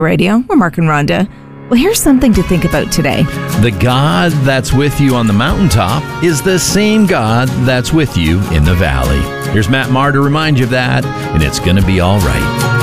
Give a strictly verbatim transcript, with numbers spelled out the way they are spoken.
Radio. We're Mark and Rhonda. Well, here's something to think about today. The God that's with you on the mountaintop is the same God that's with you in the valley. Here's Matt Maher to remind you of that, and it's going to be all right.